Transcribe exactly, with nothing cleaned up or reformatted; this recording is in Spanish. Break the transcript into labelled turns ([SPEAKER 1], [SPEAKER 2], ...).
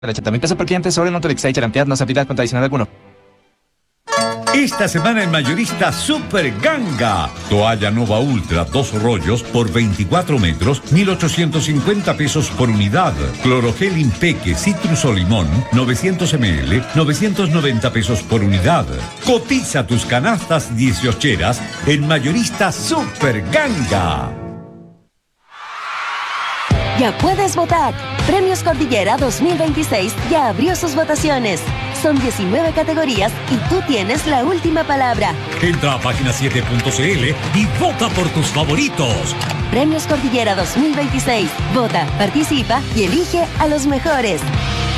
[SPEAKER 1] ochenta mil pesos por cliente sobre Motorix Garantías no se aplica con adicional alguno.
[SPEAKER 2] Esta semana en Mayorista Super Ganga. Toalla Nova Ultra, dos rollos por veinticuatro metros, mil ochocientos cincuenta pesos por unidad. Clorogel Impeque Citrus o Limón, novecientos mililitros, novecientos noventa pesos por unidad. Cotiza tus canastas dieciocheras en Mayorista Super Ganga.
[SPEAKER 3] Ya puedes votar. Premios Cordillera dos mil veintiséis ya abrió sus votaciones. Son diecinueve categorías y tú tienes la última palabra.
[SPEAKER 4] Entra a página siete punto c l y vota por tus favoritos.
[SPEAKER 3] Premios Cordillera dos mil veintiséis. Vota, participa y elige a los mejores.